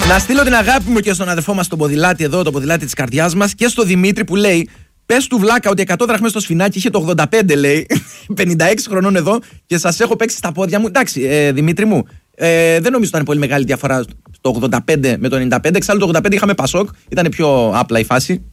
Να στείλω την αγάπη μου και στον αδερφό μας τον ποδηλάτη εδώ, το ποδηλάτη της καρδιάς μας, και στο Δημήτρη που λέει: πες του βλάκα ότι 100 δραχμές στο σφινάκι είχε το 85, λέει. 56 χρονών εδώ και σας έχω παίξει στα πόδια μου. Εντάξει, Δημήτρη μου, δεν νομίζω ότι ήταν πολύ μεγάλη διαφορά το 85 με το 95. Εξάλλου το 85 είχαμε Πασόκ, ήταν πιο απλά η φάση.